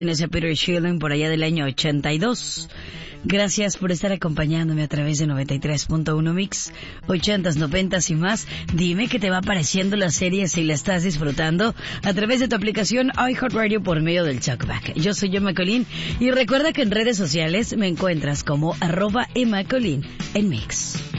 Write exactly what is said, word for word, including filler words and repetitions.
en ese Peter Schilling por allá del año ochenta y dos. Gracias por estar acompañándome a través de noventa y tres punto uno Mix, ochentas, noventas y más. Dime qué te va pareciendo la serie, si la estás disfrutando a través de tu aplicación iHeartRadio por medio del Talkback. Yo soy Emma Colín y recuerda que en redes sociales me encuentras como arroba Emma Colín en Mix.